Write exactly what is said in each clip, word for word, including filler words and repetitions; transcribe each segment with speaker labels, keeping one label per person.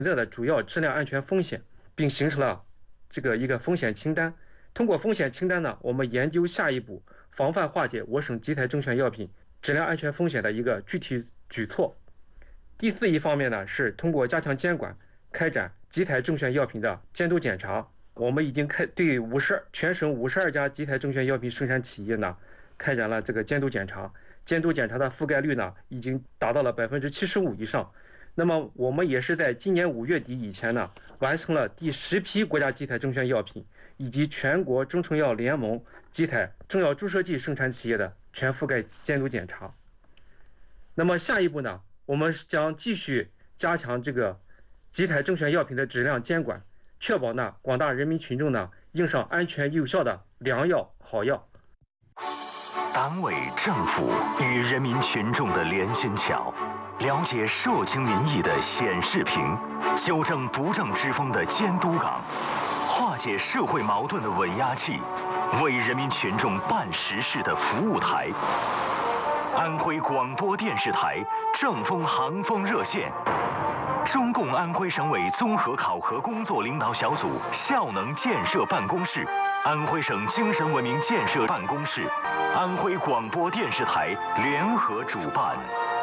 Speaker 1: 热的主要质量安全风险，并形成了这个一个风险清单。通过风险清单呢，我们研究下一步防范化解我省基台证券药品质量安全风险的一个具体举措。第四一方面呢，是通过加强监管，开展基台证券药品的监督检查。我们已经开对五十全省五十二家基台证券药品生产企业呢，开展了这个监督检查。监督检查的覆盖率呢，已经达到了百分之七十五以上。那么我们也是在今年五月底以前呢，完成了第十批国家基台证券药品以及全国中成药联盟基台中药注射剂生产企业的全覆盖监督检查。那么下一步呢，我们将继续加强这个基台证券药品的质量监管，确保呢广大人民群众呢用上安全有效的良药好药。
Speaker 2: 党委政府与人民群众的连心桥，了解社情民意的显示屏，纠正不正之风的监督岗，化解社会矛盾的稳压器，为人民群众办实事的服务台。安徽广播电视台正风航风热线，中共安徽省委综合考核工作领导小组效能建设办公室、安徽省精神文明建设办公室、安徽广播电视台联合主办。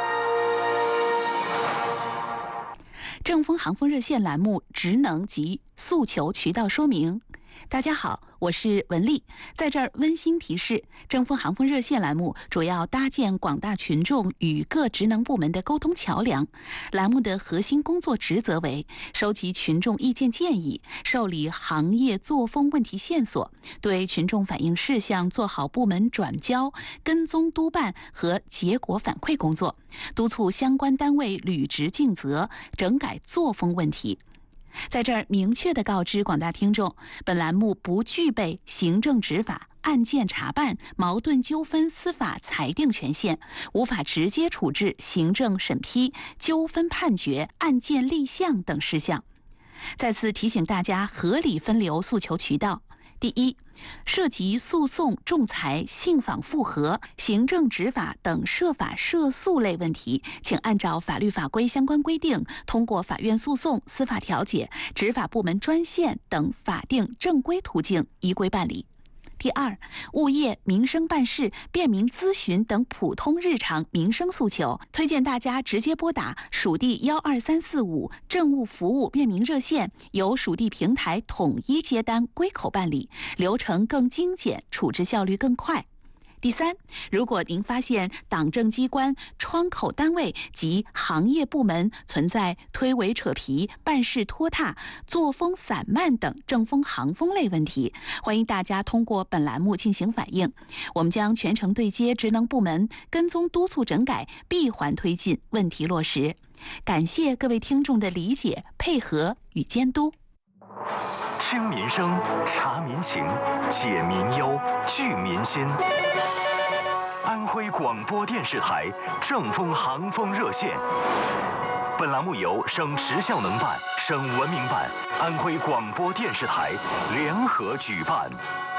Speaker 3: 正风航风热线栏目职能及诉求渠道说明。大家好，我是文丽，在这儿温馨提示，正风航风热线栏目主要搭建广大群众与各职能部门的沟通桥梁。栏目的核心工作职责为收集群众意见建议，受理行业作风问题线索，对群众反映事项做好部门转交、跟踪督办和结果反馈工作，督促相关单位履职尽责，整改作风问题。在这儿明确地告知广大听众，本栏目不具备行政执法、案件查办、矛盾纠纷司法裁定权限，无法直接处置行政审批、纠纷判决、案件立项等事项。再次提醒大家合理分流诉求渠道。第一，涉及诉讼、仲裁、信访复核、行政执法等涉法涉诉类问题，请按照法律法规相关规定，通过法院诉讼、司法调解、执法部门专线等法定正规途径依规办理。第二，物业、民生办事、便民咨询等普通日常民生诉求，推荐大家直接拨打属地幺二三四五政务服务便民热线，由属地平台统一接单归口办理，流程更精简，处置效率更快。第三，如果您发现党政机关、窗口单位及行业部门存在推诿扯皮、办事拖沓、作风散漫等正风行风类问题，欢迎大家通过本栏目进行反映，我们将全程对接职能部门，跟踪督促整改，闭环推进，问题落实。感谢各位听众的理解、配合与监督。
Speaker 2: 听民生，察民情，解民忧，聚民心。安徽广播电视台正风航风热线。本栏目由省时效能办、省文明办、安徽广播电视台联合举办。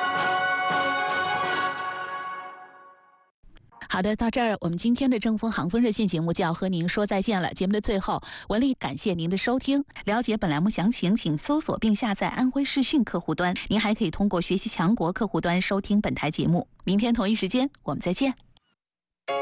Speaker 3: 好的，到这儿我们今天的正风航风热线节目就要和您说再见了。节目的最后，文丽感谢您的收听。了解本栏目详情，请搜索并下载安徽视讯客户端。您还可以通过学习强国客户端收听本台节目。明天同一时间，我们再见。